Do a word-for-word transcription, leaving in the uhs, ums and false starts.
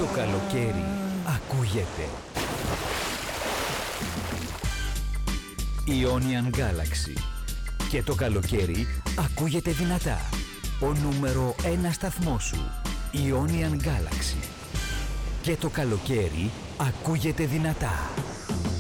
Το καλοκαίρι ακούγεται. Ionian Galaxy. Και το καλοκαίρι ακούγεται δυνατά. Ο νούμερο ένα σταθμός σου. Ionian Galaxy. Και το καλοκαίρι ακούγεται δυνατά.